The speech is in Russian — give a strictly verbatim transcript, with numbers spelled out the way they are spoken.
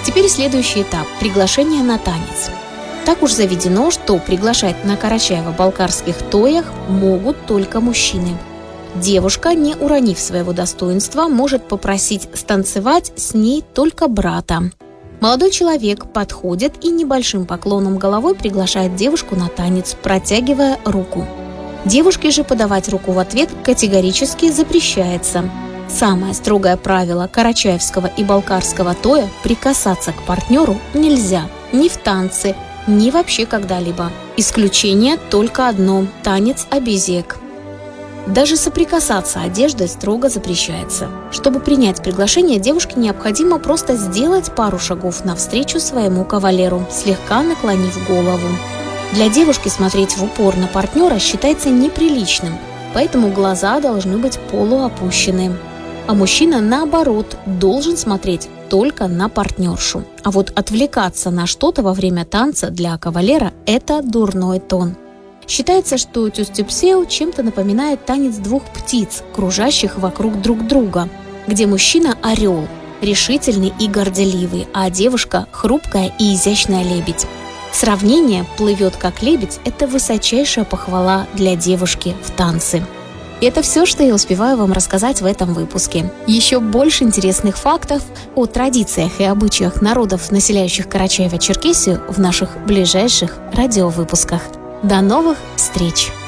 Теперь следующий этап – приглашение на танец. Так уж заведено, что приглашать на карачаево-балкарских тоях могут только мужчины. Девушка, не уронив своего достоинства, может попросить станцевать с ней только брата. Молодой человек подходит и небольшим поклоном головой приглашает девушку на танец, протягивая руку. Девушке же подавать руку в ответ категорически запрещается. Самое строгое правило карачаевского и балкарского тоя – прикасаться к партнеру нельзя ни в танце, ни вообще когда-либо. Исключение только одно – танец обезьяк. Даже соприкасаться одеждой строго запрещается. Чтобы принять приглашение, девушке необходимо просто сделать пару шагов навстречу своему кавалеру, слегка наклонив голову. Для девушки смотреть в упор на партнера считается неприличным, поэтому глаза должны быть полуопущены. А мужчина, наоборот, должен смотреть только на партнершу. А вот отвлекаться на что-то во время танца для кавалера – это дурной тон. Считается, что тюстепсеу чем-то напоминает танец двух птиц, кружащих вокруг друг друга, где мужчина – орел, решительный и горделивый, а девушка – хрупкая и изящная лебедь. Сравнение «плывет как лебедь» – это высочайшая похвала для девушки в танце. И это все, что я успеваю вам рассказать в этом выпуске. Еще больше интересных фактов о традициях и обычаях народов, населяющих Карачаево-Черкесию, в наших ближайших радиовыпусках. До новых встреч!